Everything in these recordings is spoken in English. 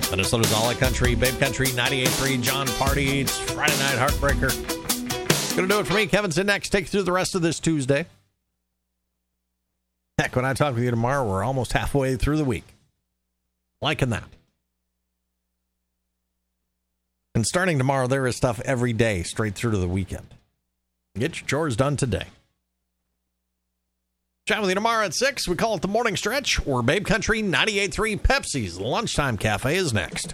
Minnesota's All Country, Babe Country, 98.3, John Party. It's Friday Night Heartbreaker. Going to do it for me. Kevin's in next. Take you through the rest of this Tuesday. Heck, when I talk with you tomorrow, we're almost halfway through the week. Liking that. And starting tomorrow, there is stuff every day straight through to the weekend. Get your chores done today. Chat with you tomorrow at 6. We call it the Morning Stretch, or Babe Country 98.3 Pepsi's Lunchtime Cafe is next.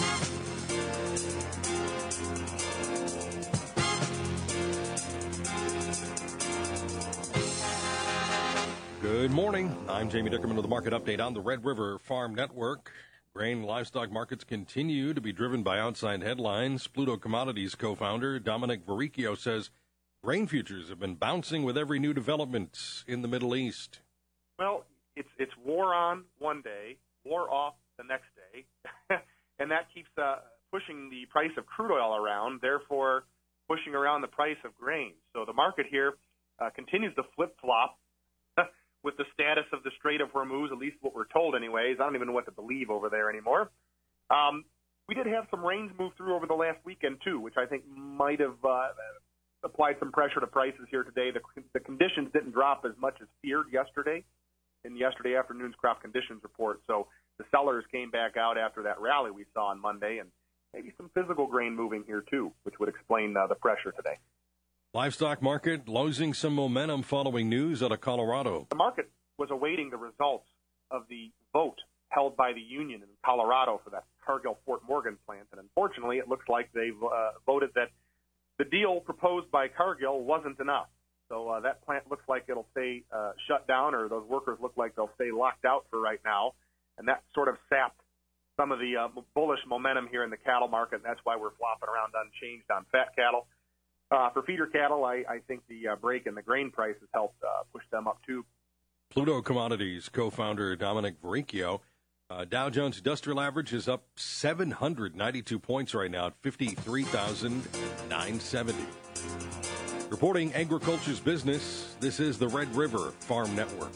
Good morning. I'm Jamie Dickerman with the market update on the Red River Farm Network. Grain and livestock markets continue to be driven by outside headlines. Pluto Commodities co-founder Dominic Verricchio says grain futures have been bouncing with every new development in the Middle East. Well, it's war on one day, war off the next day, and that keeps pushing the price of crude oil around, therefore pushing around the price of grain. So the market here continues to flip-flop with the status of the Strait of Hormuz, at least what we're told anyways. I don't even know what to believe over there anymore. We did have some rains move through over the last weekend, too, which I think might have applied some pressure to prices here today. The conditions didn't drop as much as feared yesterday in yesterday afternoon's crop conditions report. So the sellers came back out after that rally we saw on Monday, and maybe some physical grain moving here, too, which would explain the pressure today. Livestock market losing some momentum following news out of Colorado. The market was awaiting the results of the vote held by the union in Colorado for that Cargill-Fort Morgan plant, and unfortunately it looks like they've voted that the deal proposed by Cargill wasn't enough. So that plant looks like it'll stay shut down, or those workers look like they'll stay locked out for right now, and that sort of sapped some of the bullish momentum here in the cattle market, and that's why we're flopping around unchanged on fat cattle. For feeder cattle, I think the break in the grain prices helped push them up, too. Pluto Commodities co-founder Dominic Verricchio. Dow Jones Industrial Average is up 792 points right now at 53,970. Reporting agriculture's business, this is the Red River Farm Network.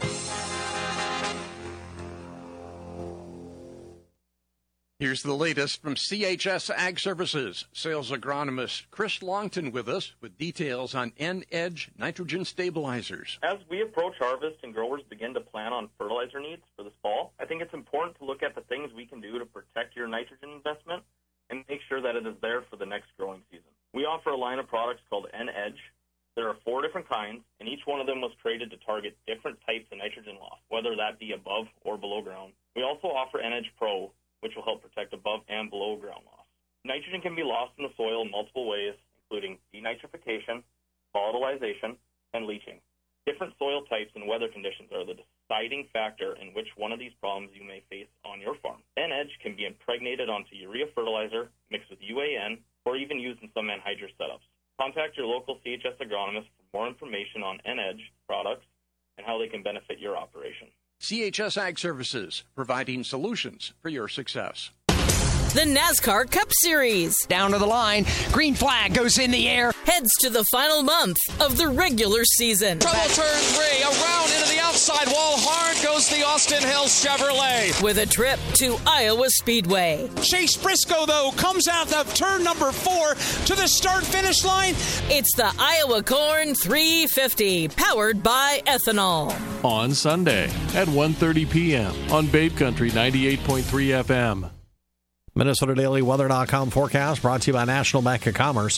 Here's the latest from CHS Ag Services. Sales agronomist Chris Longton with us with details on N-Edge nitrogen stabilizers. As we approach harvest and growers begin to plan on fertilizer needs for this fall, I think it's important to look at the things we can do to protect your nitrogen investment and make sure that it is there for the next growing season. We offer a line of products called N-Edge. There are 4 different kinds, and each one of them was created to target different types of nitrogen loss, whether that be above or below ground. We also offer N-Edge Pro, which will help protect above and below ground loss. Nitrogen can be lost in the soil in multiple ways, including denitrification, volatilization, and leaching. Different soil types and weather conditions are the deciding factor in which one of these problems you may face on your farm. N-Edge can be impregnated onto urea fertilizer, mixed with UAN, or even used in some anhydrous setups. Contact your local CHS agronomist for more information on N-Edge products and how they can benefit your operation. CHS Ag Services, providing solutions for your success. The NASCAR Cup Series. Down to the line, green flag goes in the air. Heads to the final month of the regular season. Trouble turn 3, around into the outside wall. Hard goes the Austin Hill Chevrolet. With a trip to Iowa Speedway. Chase Briscoe, though, comes out of turn number 4 to the start-finish line. It's the Iowa Corn 350, powered by ethanol. On Sunday at 1:30 p.m. on Babe Country 98.3 FM. MinnesotaDailyWeather.com forecast brought to you by National Bank of Commerce.